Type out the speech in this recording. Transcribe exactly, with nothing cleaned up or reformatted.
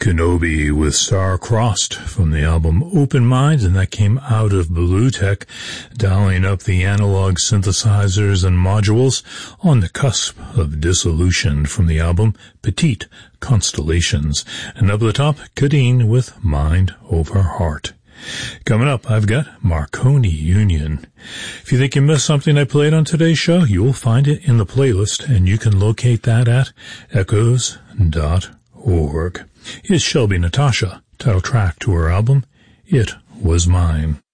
Kenobi with Star-Crossed from the album Open Minds, and that came out of Bluetech, dialing up the analog synthesizers and modules on the cusp of dissolution from the album Petite Constellations. And up the top, Kadeen with Mind Over Heart. Coming up, I've got Marconi Union. If you think you missed something I played on today's show, you'll find it in the playlist, and you can locate that at echoes dot org. Here's Shelby Natasha, title track to her album, It Was Mine.